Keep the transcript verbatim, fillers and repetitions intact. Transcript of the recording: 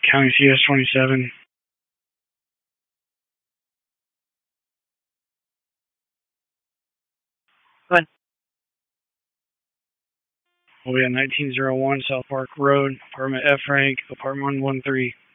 County C S twenty-seven. Go ahead. We got nineteen oh one South Park Road, apartment F rank, apartment one one three.